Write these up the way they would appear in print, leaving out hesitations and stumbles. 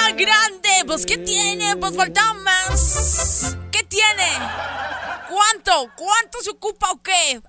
grande. Pues, ¿qué tiene? Pues falta más. ¿Qué tiene? ¿Cuánto? ¿Cuánto se ocupa o qué?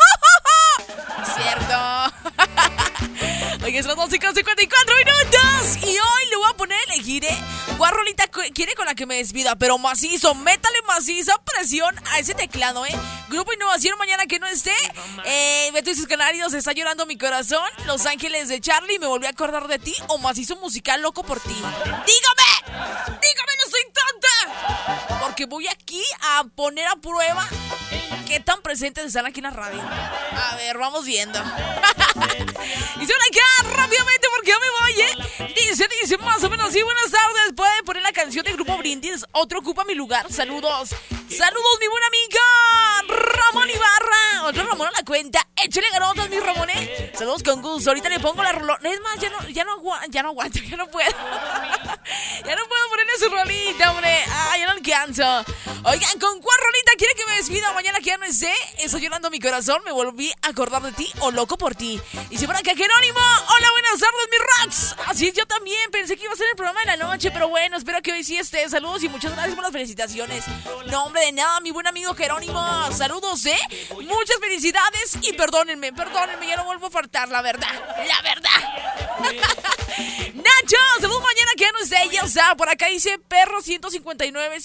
Cierto. Oye, son las 12:54 minutos. Y hoy le voy a poner a elegir, ¿cuál rolita quiere con la que me despida? Pero macizo, métale maciza presión a ese teclado, Grupo Innovación, mañana que no esté. Beto y sus canarios, está llorando mi corazón. Los Ángeles de Charlie, me volví a acordar de ti. O macizo musical, loco por ti. Dígame, no soy tonta. Porque voy aquí a poner a prueba qué tan presentes están aquí en la radio. A ver, vamos viendo. Y se van a quedar rápidamente porque ya me voy, Dice más o menos así. Buenas tardes, pueden poner la canción de Grupo Brindis. Otro ocupa mi lugar. Saludos, mi buena amiga Ramón Ibarra. Otro Ramón a la cuenta. Échale garotas, mi Ramón, Saludos con gusto. Ahorita le pongo la rolona. Es más, ya no aguanto, ya no puedo. Ya no puedo ponerle su rolita, hombre. Ya no alcanzo. Oigan, ¿con cuál rolita quiere que me despida mañana que ya no esté? Estoy llorando mi corazón, me volví a acordar de ti o loco por ti. Y si por acá Jerónimo, hola, buenas tardes, mis rocks. Así es, yo también pensé que iba a ser el programa de la noche, pero bueno, espero que hoy sí esté. Saludos y muchas gracias por las felicitaciones. No, hombre, de nada, mi buen amigo Jerónimo. Saludos, muchas felicidades y perdónenme, ya no vuelvo a faltar, la verdad. Nacho, saludos mañana que ya no esté, ya está. Por acá dice perro 159,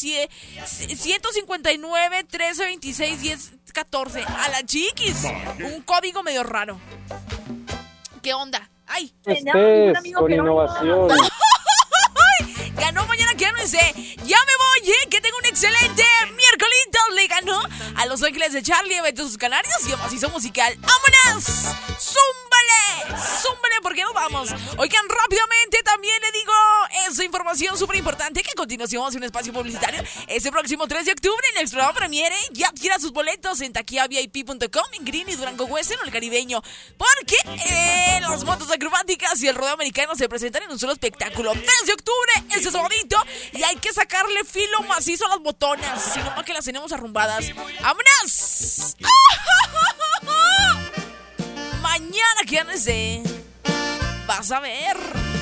159, 13, 26, 10, 14. A la chiquis. Un código medio raro. ¿Qué onda? Ay. Con innovación. Ganó mañana que ya no esté. Ya me voy, que tengo un excelente miércoles. Le ganó a Los Ángeles de Charlie, a Beto sus Canarios y a Macizo Musical. ¡Vámonos! ¡Zúmbale! ¿Por qué no vamos? Oigan, rápidamente también le digo esa información súper importante que a continuación vamos a un espacio publicitario. Este próximo 3 de octubre en el programa Premiere, ya adquiera sus boletos en taquiavip.com, en Green y Durango Western o el Caribeño. Porque las motos acrobáticas y el rodeo americano se presentan en un solo espectáculo. 3 de octubre, ese sabadito, y hay que sacarle filo macizo a las botonas, si no para que las tenemos arrumbadas. ¡Vámonos! Mañana que ya no esté. Vas a ver.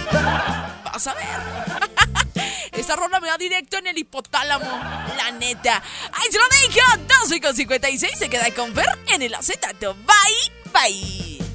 Esta rola me da directo en el hipotálamo, la neta. ¡Ay, se lo dejo! 12:56, se queda con Fer en el acetato. Bye.